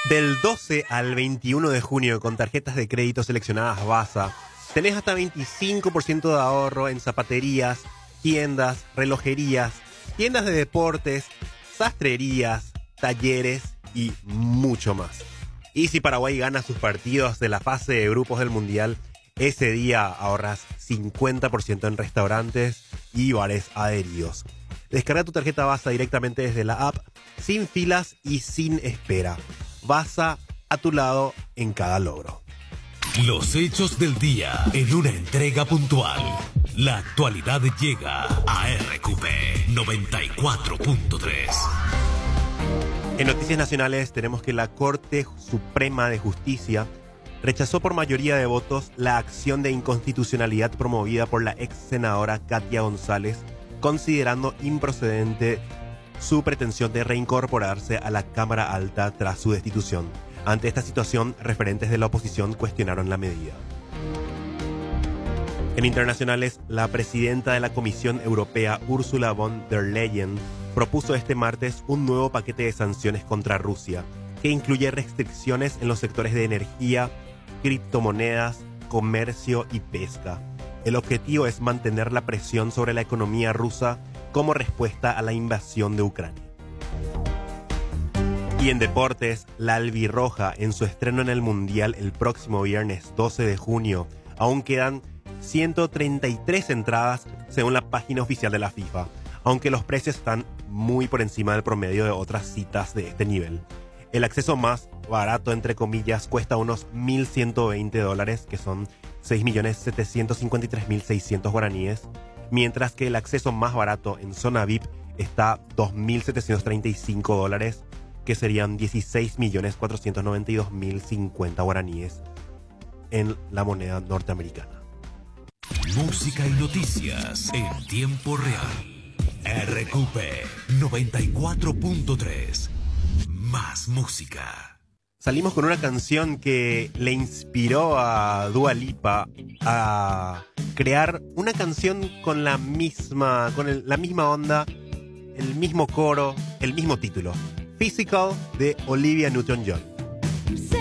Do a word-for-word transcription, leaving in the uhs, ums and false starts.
Del doce al veintiuno de junio, con tarjetas de crédito seleccionadas Vasa, tenés hasta veinticinco por ciento de ahorro en zapaterías, tiendas, relojerías, tiendas de deportes, sastrerías, talleres y mucho más. Y si Paraguay gana sus partidos de la fase de grupos del Mundial, ese día ahorras cincuenta por ciento en restaurantes y bares adheridos. Descarga tu tarjeta Vasa directamente desde la app, sin filas y sin espera. Vasa, a tu lado en cada logro. Los hechos del día en una entrega puntual. La actualidad llega a R Q P noventa y cuatro punto tres. En noticias nacionales tenemos que la Corte Suprema de Justicia rechazó por mayoría de votos la acción de inconstitucionalidad promovida por la ex senadora Katia González, considerando improcedente su pretensión de reincorporarse a la Cámara Alta tras su destitución. Ante esta situación, referentes de la oposición cuestionaron la medida. En internacionales, la presidenta de la Comisión Europea, Ursula von der Leyen, propuso este martes un nuevo paquete de sanciones contra Rusia, que incluye restricciones en los sectores de energía, criptomonedas, comercio y pesca. El objetivo es mantener la presión sobre la economía rusa como respuesta a la invasión de Ucrania. Y en deportes, la albirroja, en su estreno en el Mundial el próximo viernes doce de junio, aún quedan ciento treinta y tres entradas según la página oficial de la FIFA, aunque los precios están muy por encima del promedio de otras citas de este nivel. El acceso más barato, entre comillas, cuesta unos mil ciento veinte dólares, que son seis millones setecientos cincuenta y tres mil seiscientos guaraníes, mientras que el acceso más barato en zona V I P está dos mil setecientos treinta y cinco dólares, que serían dieciséis millones cuatrocientos noventa y dos mil cincuenta guaraníes en la moneda norteamericana. Música y noticias en tiempo real. R Q P noventa y cuatro punto tres. Más música. Salimos con una canción que le inspiró a Dua Lipa a crear una canción con la misma, con el, la misma onda, el mismo coro, el mismo título. Physical, de Olivia Newton-John.